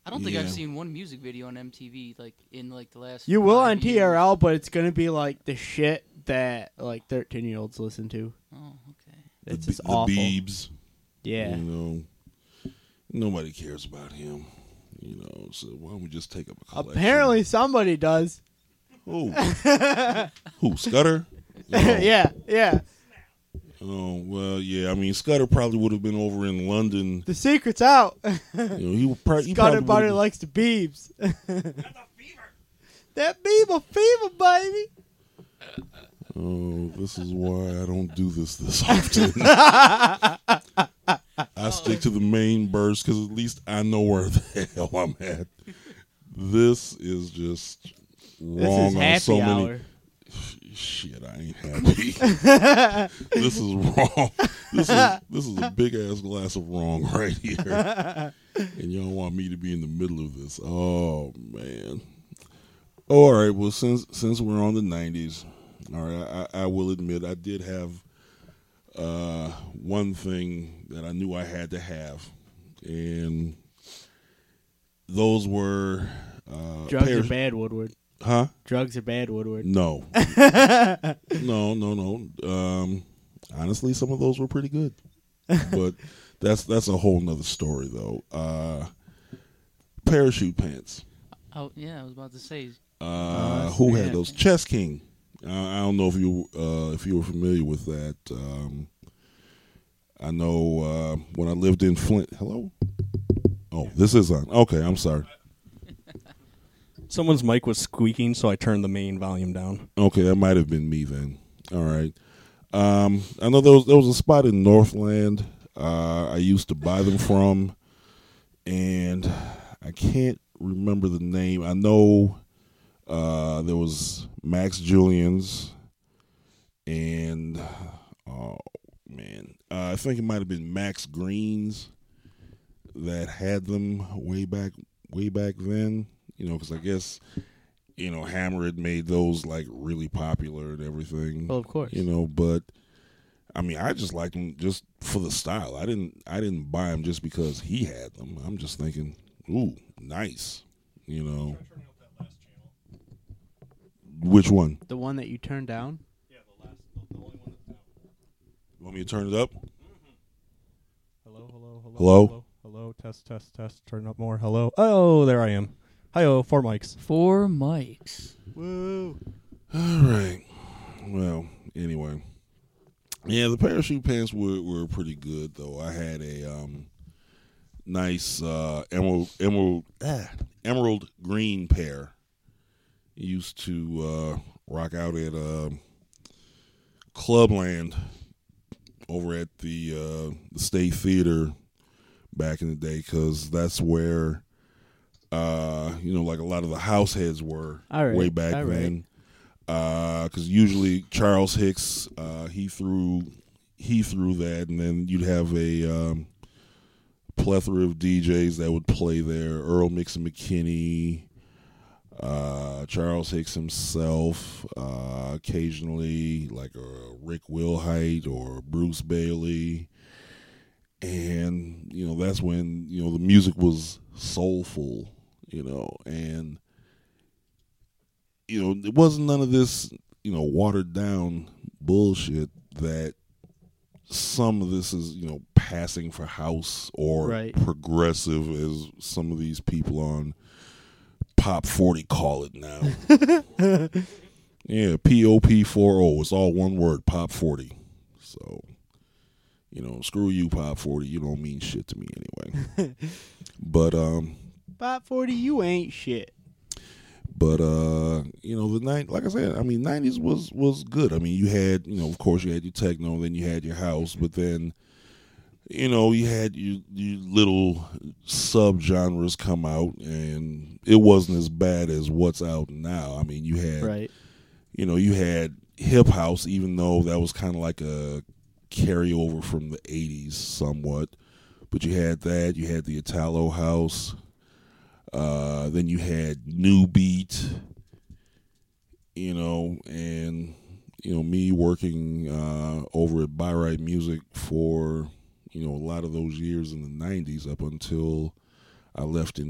I don't think I've seen one music video on MTV like in like the last. You will on 5 years. TRL, but it's gonna be like the shit that like 13-year-olds listen to. Oh, okay. It's just awful. The Biebs. Yeah. You know, nobody cares about him. You know, so why don't we just take up a collection? Apparently somebody does. Who? Who? Scudder? Yeah. Oh, well, yeah. I mean, Scudder probably would have been over in London. The secret's out. He would probably. Scudder Butter likes the Biebs. That Bieber fever, baby. Oh, this is why I don't do this often. I stick to the main burst because at least I know where the hell I'm at. This is just wrong on so many. Shit, I ain't happy. This is wrong. This is a big ass glass of wrong right here, and y'all want me to be in the middle of this. Oh man. All right. Well, since we're on the 90s, all right, I will admit I did have one thing that I knew I had to have, and those were drugs are bad, Woodward. Huh? Drugs are bad, Woodward. No. No. Honestly, some of those were pretty good, but that's a whole nother story, though. Parachute pants. Oh yeah, I was about to say. Who had those? Chess King. I don't know if you were familiar with that. I know when I lived in Flint. Hello. Oh, this is on. Okay, I'm sorry. Someone's mic was squeaking, so I turned the main volume down. Okay, that might have been me then. All right. I know there was a spot in Northland I used to buy them from, and I can't remember the name. I know there was Max Julian's, and oh man, I think it might have been Max Green's that had them way back then. You know, because I guess, you know, Hammer had made those like really popular and everything. Well, of course. You know, but I mean, I just liked them just for the style. I didn't buy them just because he had them. I'm just thinking, ooh, nice. You know. Which one? The one that you turned down? Yeah, the only one that's down. You want me to turn it up? Hello. Test. Turn up more. Hello. Oh, there I am. Hi-oh, 4 mics. 4 mics. Woo. All right. Well, anyway. Yeah, the parachute pants were pretty good, though. I had a nice emerald green pair. Used to rock out at Clubland over at the State Theater back in the day, because that's where like a lot of the house heads were way back then. Because usually Charles Hicks he threw that, and then you'd have a plethora of DJs that would play there. Earl Mixon McKinney, Charles Hicks himself, occasionally like Rick Wilhite or Bruce Bailey. And, that's when, the music was soulful, and, it wasn't none of this, watered down bullshit that some of this is, passing for house or progressive, as some of these people on Pop 40 call it now. Yeah, POP40. It's all one word, Pop 40. So, screw you, Pop 40. You don't mean shit to me anyway. But Pop 40, you ain't shit. But the night, like I said, I mean, 90s was good. I mean, you had, of course, you had your techno, then you had your house, but then, you had your little sub-genres come out, and it wasn't as bad as what's out now. I mean, you had, you had hip house, even though that was kind of like a carryover from the 80s somewhat. But you had that. You had the Italo house. Then you had New Beat, and, me working over at By-Right Music for, a lot of those years in the 90s up until I left in